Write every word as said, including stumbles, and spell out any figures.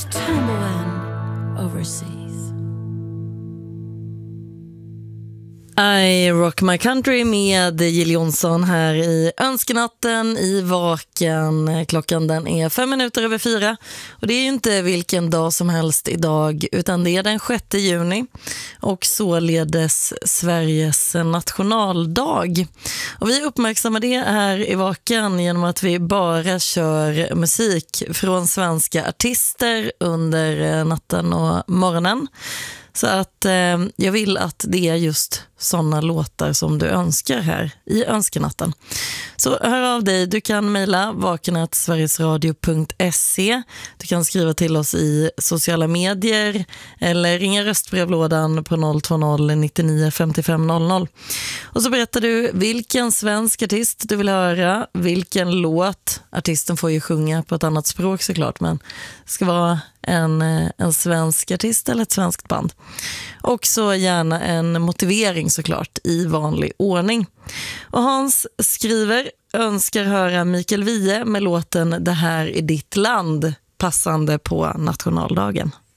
tumbling overseas. I Rock My Country med Jill Johnson här i Önskenatten i Vaken. Klockan den är fem minuter över fyra och det är ju inte vilken dag som helst idag utan det är den sjätte juni och således Sveriges nationaldag. Och vi uppmärksammar det här i Vaken genom att vi bara kör musik från svenska artister under natten och morgonen. Så att eh, jag vill att det är just sådana låtar som du önskar här i Önskenatten. Så hör av dig, du kan mejla vakenat sverigesradio punkt se. Du kan skriva till oss i sociala medier eller ringa röstbrevlådan på noll två noll nittionio femtiofem noll noll. Och så berättar du vilken svensk artist du vill höra, vilken låt. Artisten får ju sjunga på ett annat språk såklart, men det ska vara en, en svensk artist eller ett svenskt band. Och så gärna en motivering såklart i vanlig ordning. Och Hans skriver, önskar höra Mikael Wiehe med låten Det här är ditt land, passande på nationaldagen.